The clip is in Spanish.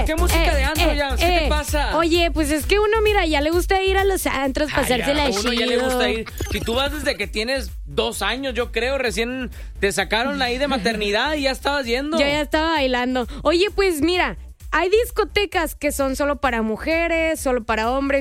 ¿Qué música de antro ya? ¿Qué te pasa? Oye, pues es que uno, mira, ya le gusta ir a los antros, pasársela chido. A uno ya le gusta ir. Si tú vas desde que tienes 2 años, yo creo, recién te sacaron ahí de maternidad y ya estabas yendo. Yo ya estaba bailando. Oye, pues mira, hay discotecas que son solo para mujeres, solo para hombres.